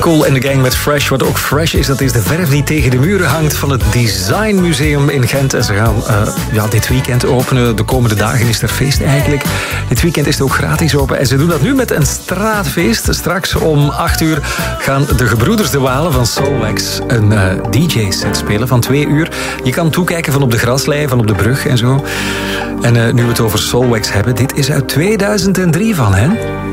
Cool in the Gang met Fresh. Wat ook fresh is, dat is de verf die tegen de muren hangt van het Design Museum in Gent. En ze gaan dit weekend openen. De komende dagen is er feest eigenlijk. Dit weekend is het ook gratis open. En ze doen dat nu met een straatfeest. Straks om 8 uur gaan de gebroeders De Walen van Soulwax een DJ-set spelen van 2 uur. Je kan toekijken van op de graslei, van op de brug en zo. En nu we het over Soulwax hebben, dit is uit 2003 van hen.